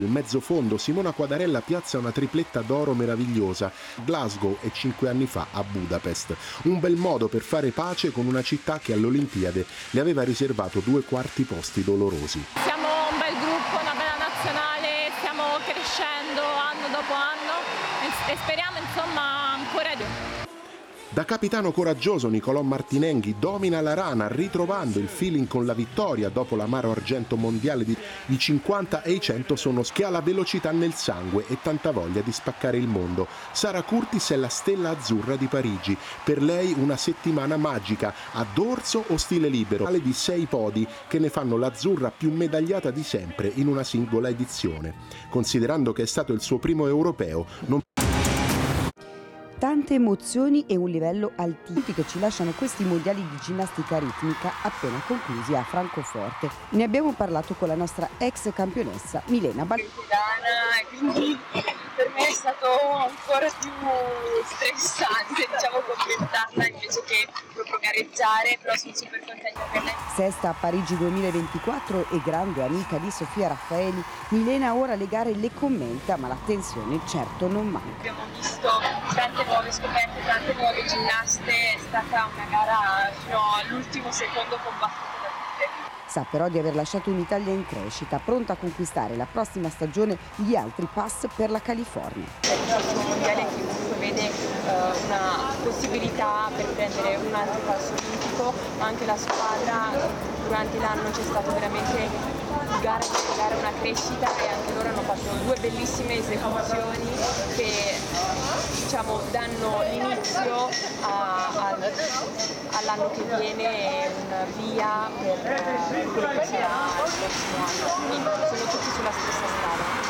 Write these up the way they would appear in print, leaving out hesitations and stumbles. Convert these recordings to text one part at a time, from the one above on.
Il mezzofondo Simona Quadarella piazza una tripletta d'oro meravigliosa, Glasgow e 5 anni fa a Budapest. Un bel modo per fare pace con una città che alle Olimpiadi le aveva riservato 2 quarti posti dolorosi. Siamo un bel gruppo, una bella nazionale, stiamo crescendo anno dopo anno e speriamo insomma ancora di più. Da capitano coraggioso Nicolò Martinenghi domina la rana ritrovando il feeling con la vittoria dopo l'amaro argento mondiale di 50 e i 100 sono che ha la velocità nel sangue e tanta voglia di spaccare il mondo. Sara Curtis è la stella azzurra di Parigi. Per lei una settimana magica, a dorso o stile libero, di 6 podi che ne fanno l'azzurra più medagliata di sempre in una singola edizione. Considerando che è stato il suo primo europeo, non Tante emozioni e un livello altissimo che ci lasciano questi mondiali di ginnastica ritmica appena conclusi a Francoforte. Ne abbiamo parlato con la nostra ex campionessa Milena e quindi per me è stato ancora più stressante, diciamo, commentarla invece che proprio gareggiare, però sono super contenta per lei. Sesta a Parigi 2024 e grande amica di Sofia Raffaeli, Milena ora le gare le commenta, ma la tensione certo non manca. Abbiamo visto tante nuove scoperte, tante nuove ginnaste, è stata una gara fino all'ultimo secondo combattuta da tutte. Sa però di aver lasciato un'Italia in crescita, pronta a conquistare la prossima stagione gli altri pass per la California. È il prossimo mondiale che comunque vede una possibilità per prendere un altro passo olimpico, ma anche la squadra durante l'anno c'è stato veramente gara dopo gara una crescita e anche loro hanno fatto 2 bellissime esecuzioni che diciamo danno l'inizio all'anno che viene un via per quello che sarà il prossimo anno, quindi sono tutti sulla stessa strada.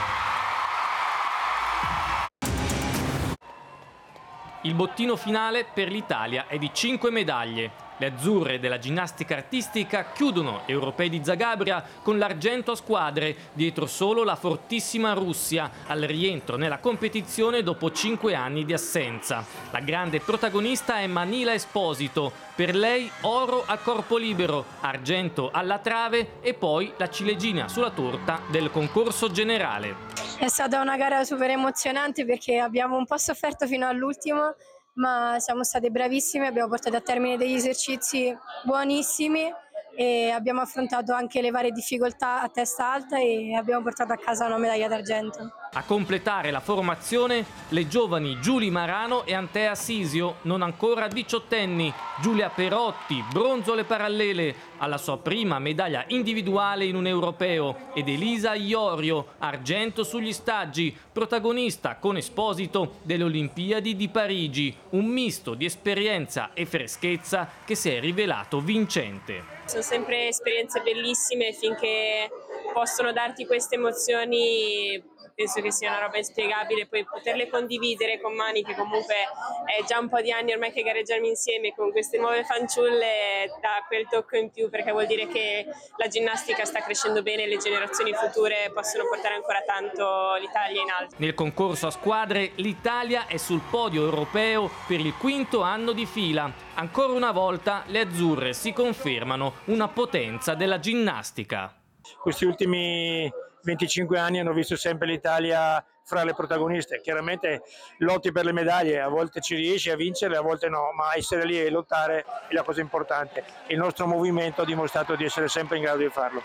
Il bottino finale per l'Italia è di 5 medaglie. Le azzurre della ginnastica artistica chiudono Europei di Zagabria con l'argento a squadre, dietro solo la fortissima Russia, al rientro nella competizione dopo 5 anni di assenza. La grande protagonista è Manila Esposito, per lei oro a corpo libero, argento alla trave e poi la ciliegina sulla torta del concorso generale. È stata una gara super emozionante perché abbiamo un po' sofferto fino all'ultimo, ma siamo state bravissime, abbiamo portato a termine degli esercizi buonissimi e abbiamo affrontato anche le varie difficoltà a testa alta e abbiamo portato a casa una medaglia d'argento. A completare la formazione le giovani Giulia Marano e Antea Sisio, non ancora diciottenni, Giulia Perotti, bronzo alle parallele, alla sua prima medaglia individuale in un europeo, ed Elisa Iorio, argento sugli staggi, protagonista con Esposito delle Olimpiadi di Parigi, un misto di esperienza e freschezza che si è rivelato vincente. Sono sempre esperienze bellissime, finché possono darti queste emozioni penso che sia una roba inspiegabile, poi poterle condividere con Mani, che comunque è già un po' di anni ormai che gareggiamo insieme, con queste nuove fanciulle dà quel tocco in più, perché vuol dire che la ginnastica sta crescendo bene e le generazioni future possono portare ancora tanto l'Italia in alto. Nel concorso a squadre l'Italia è sul podio europeo per il 5º anno di fila. Ancora una volta le azzurre si confermano una potenza della ginnastica. Questi ultimi 25 anni hanno visto sempre l'Italia fra le protagoniste. Chiaramente lotti per le medaglie, a volte ci riesci a vincerle, a volte no, ma essere lì e lottare è la cosa importante. Il nostro movimento ha dimostrato di essere sempre in grado di farlo.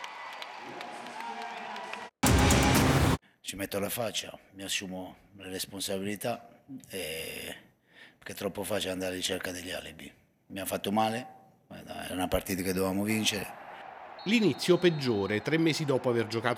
Ci metto la faccia, mi assumo le responsabilità, perché è troppo facile andare alla ricerca degli alibi. Mi ha fatto male, è una partita che dovevamo vincere. L'inizio peggiore, 3 mesi dopo aver giocato